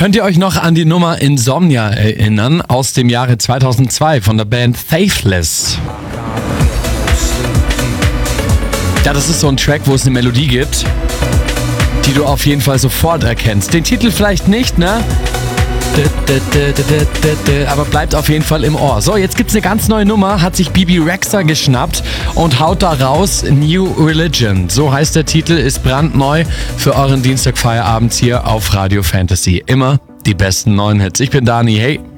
Könnt ihr euch noch an die Nummer Insomnia erinnern aus dem Jahre 2002 von der Band Faithless? Ja, das ist so ein Track, wo es eine Melodie gibt, die du auf jeden Fall sofort erkennst. Den Titel vielleicht nicht, ne? Aber bleibt auf jeden Fall im Ohr. So, jetzt gibt's eine ganz neue Nummer, hat sich Bebe Rexha geschnappt und haut da raus New Religion. So heißt der Titel, ist brandneu für euren Dienstagfeierabend hier auf Radio Fantasy. Immer die besten neuen Hits. Ich bin Dani, hey.